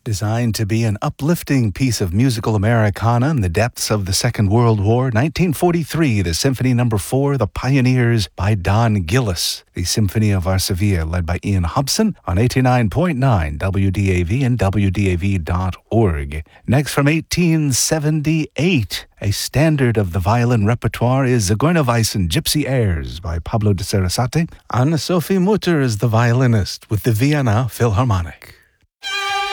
Designed to be an uplifting piece of musical Americana in the depths of the Second World War, 1943, the Symphony No. 4, The Pioneers by Don Gillis. The Symphony of Varsovia, led by Ian Hobson on 89.9 WDAV and WDAV.org. Next from 1878, a standard of the violin repertoire is Zigeuner Weisen Gypsy Airs by Pablo de Sarasate. Anna-Sophie Mutter is the violinist with the Vienna Philharmonic.